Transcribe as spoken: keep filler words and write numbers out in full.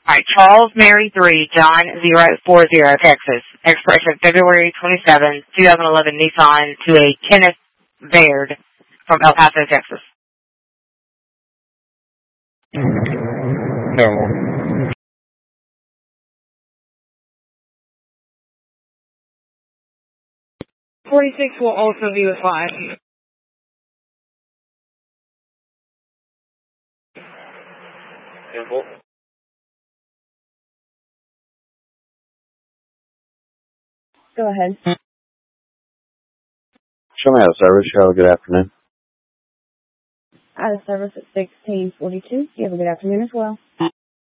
All right, Charles Mary three, John zero four zero, Texas. Expiration February twenty-seventh, twenty eleven Nissan to a Kenneth Baird from El Paso, Texas. No. forty-six will also be with five. Simple. Go ahead. Show me out of service. Have a good afternoon. Out of service at sixteen forty-two. You have a good afternoon as well.